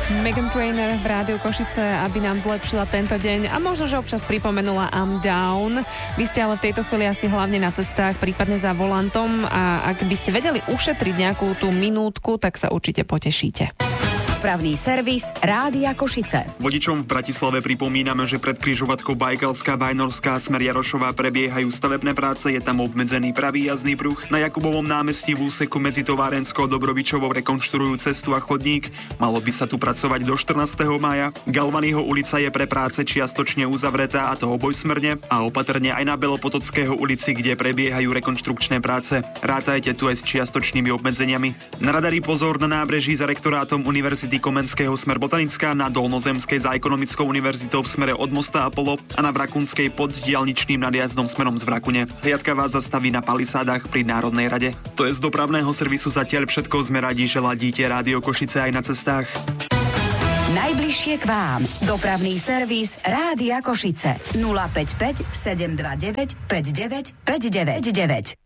Meghan Trainor v Rádiu Košice, aby nám zlepšila tento deň a možno, že občas pripomenula I'm down. Vy ste ale v tejto chvíli asi hlavne na cestách, prípadne za volantom, a ak by ste vedeli ušetriť nejakú tú minútku, tak sa určite potešíte. Dopravný servis Rádia Košice. Vodičom v Bratislave pripomíname, že pred križovatkou Bajkalská, Vajnorská, smer Jarošová prebiehajú stavebné práce, je tam obmedzený pravý jazdný pruh. Na Jakubovom námestí v úseku medzi Továrenskou a Dobrovičovou rekonštruujú cestu a chodník. Malo by sa tu pracovať do 14. mája. Galvanyho ulica je pre práce čiastočne uzavretá, a to obojsmerne, a opatrne aj na Belopotockého ulici, kde prebiehajú rekonštrukčné práce. Rátajte tu aj s čiastočnými obmedzeniami. Na radari pozor na nábreží za rektorátom Univerzity Komenského smer Botanická, na Dolnozemskej za Ekonomickou univerzitou v smere od mosta Apollo a na Vrakunskej pod diaľničným nadjazdom smerom z Vrakune. Hliadka vás zastaví na Palisádach pri Národnej rade. To je z dopravného servisu zatiaľ všetko. Sme radi, že ladíte Rádio Košice aj na cestách. Najbližšie k vám. Dopravný servis Rádia Košice. 055 729 59 59.